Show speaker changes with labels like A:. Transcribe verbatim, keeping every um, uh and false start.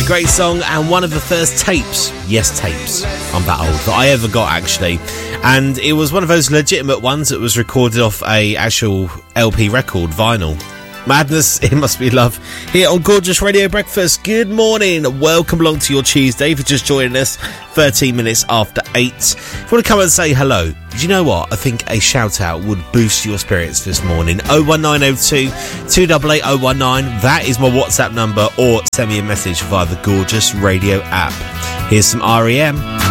A: great song, and one of the first tapes, yes, tapes, I'm that old, that I ever got, actually. And it was one of those legitimate ones that was recorded off a actual L P record, vinyl. Madness, It Must Be Love, here on Gorgeous Radio Breakfast. Good morning, welcome along to your Tuesday. For just joining us, thirteen minutes after eight. If you want to come and say hello, do you know what? I think a shout out would boost your spirits this morning. oh one nine oh two, two eight eight oh one nine, that is my WhatsApp number, or send me a message via the Gorgeous Radio app. Here's some R E M.